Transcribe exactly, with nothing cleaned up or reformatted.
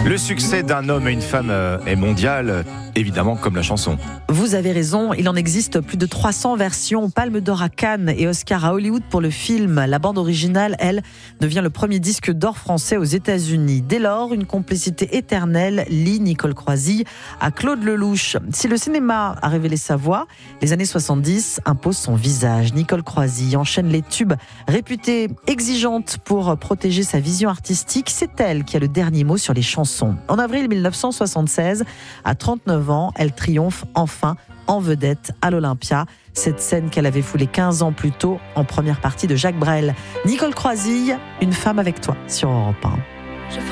Le succès d'un homme et une femme est mondial, évidemment comme la chanson. Vous avez raison, il en existe plus de trois cents versions, Palme d'or à Cannes et Oscar à Hollywood pour le film. La bande originale, elle, devient le premier disque d'or français aux États-Unis. Dès lors, une complicité éternelle lie Nicole Croisille à Claude Lelouch. Si le cinéma a révélé sa voix, les années soixante-dix imposent son visage. Nicole Croisille enchaîne les tubes. Réputée exigeante pour protéger sa vision artistique, c'est elle qui a le dernier mot sur les chansons. En avril mille neuf cent soixante-seize, à trente-neuf ans, elle triomphe enfin en vedette à l'Olympia. Cette scène qu'elle avait foulée quinze ans plus tôt en première partie de Jacques Brel. Nicole Croisille, une femme avec toi sur Europe un.